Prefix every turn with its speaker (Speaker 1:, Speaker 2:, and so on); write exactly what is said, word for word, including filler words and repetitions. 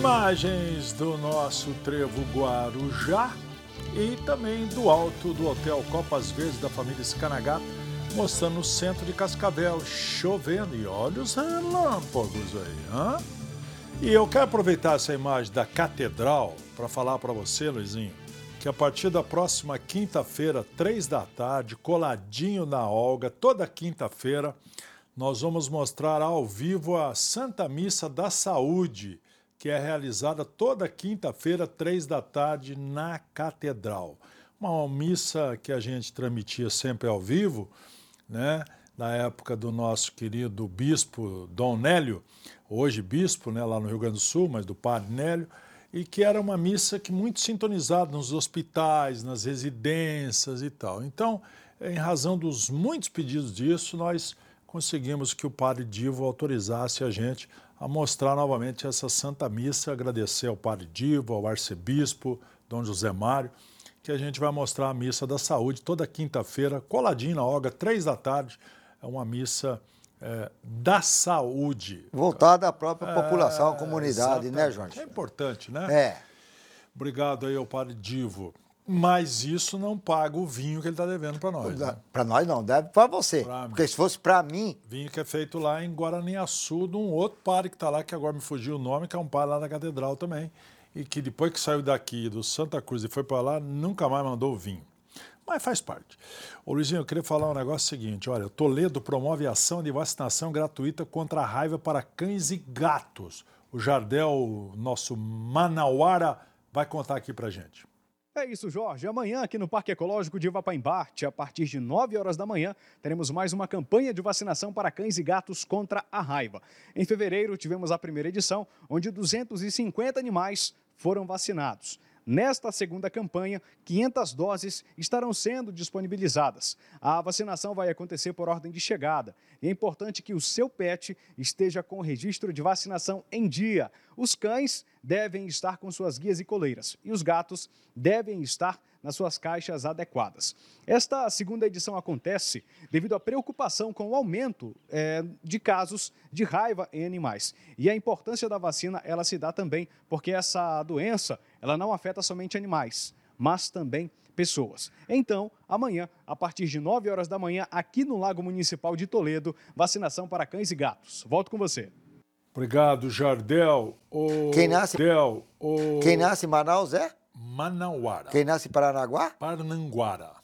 Speaker 1: Imagens do nosso trevo Guarujá e também do alto do Hotel Copas Verdes da família Scanagato, mostrando o centro de Cascavel, chovendo. E olha os relâmpagos aí, hã? E eu quero aproveitar essa imagem da catedral para falar para você, Luizinho, que a partir da próxima quinta-feira, três da tarde, coladinho na Olga, toda quinta-feira, nós vamos mostrar ao vivo a Santa Missa da Saúde, que é realizada toda quinta-feira, três da tarde, na Catedral. Uma missa que a gente transmitia sempre ao vivo, né? Na época do nosso querido bispo Dom Nélio, hoje bispo, né, lá no Rio Grande do Sul, mas do padre Nélio, e que era uma missa que muito sintonizada nos hospitais, nas residências e tal. Então, em razão dos muitos pedidos disso, nós conseguimos que o padre Divo autorizasse a gente a mostrar novamente essa Santa Missa, agradecer ao padre Divo, ao arcebispo, Dom José Mário, que a gente vai mostrar a Missa da Saúde toda quinta-feira, coladinho na Olga, três da tarde, é uma missa é, da saúde.
Speaker 2: Voltada à própria
Speaker 1: É,
Speaker 2: população, à comunidade,
Speaker 1: exatamente.
Speaker 2: né, Jorge?
Speaker 1: É importante, né?
Speaker 2: É.
Speaker 1: Obrigado aí ao padre Divo. Mas isso não paga o vinho que ele está devendo para nós. Né?
Speaker 2: Para nós não, deve para você.
Speaker 1: Pra
Speaker 2: Porque
Speaker 1: mim.
Speaker 2: se fosse para mim...
Speaker 1: Vinho que é feito lá em Guaraniaçu, de um outro padre que está lá, que agora me fugiu o nome, que é um padre lá da Catedral também, e que depois que saiu daqui do Santa Cruz e foi para lá, nunca mais mandou vinho. Mas faz parte. Ô Luizinho, eu queria falar um negócio seguinte, olha, Toledo promove ação de vacinação gratuita contra a raiva para cães e gatos. O Jardel, nosso manauara, vai contar aqui pra gente.
Speaker 3: É isso, Jorge. Amanhã, aqui no Parque Ecológico de Ivapaembarte, a partir de nove horas da manhã, teremos mais uma campanha de vacinação para cães e gatos contra a raiva. Em fevereiro, tivemos a primeira edição, onde duzentos e cinquenta animais foram vacinados. Nesta segunda campanha, quinhentas doses estarão sendo disponibilizadas. A vacinação vai acontecer por ordem de chegada. E é importante que o seu pet esteja com o registro de vacinação em dia. Os cães devem estar com suas guias e coleiras e os gatos devem estar nas suas caixas adequadas. Esta segunda edição acontece devido à preocupação com o aumento é, de casos de raiva em animais. E a importância da vacina, ela se dá também porque essa doença, ela não afeta somente animais, mas também pessoas. Então, amanhã, a partir de nove horas da manhã, aqui no Lago Municipal de Toledo, vacinação para cães e gatos. Volto com você.
Speaker 1: Obrigado, Jardel. O
Speaker 2: Quem nasce,
Speaker 1: Del, o...
Speaker 2: quem nasce em Manaus é?
Speaker 1: Manauara.
Speaker 2: Quem nasce em Paranaguá?
Speaker 1: Parnanguara.